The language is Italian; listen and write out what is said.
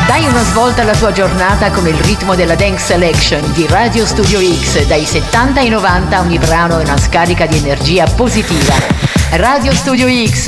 Dai una svolta alla tua giornata con il ritmo della Dance Selection di Radio Studio X. Dai 70 ai 90 ogni brano è una scarica di energia positiva. Radio Studio X,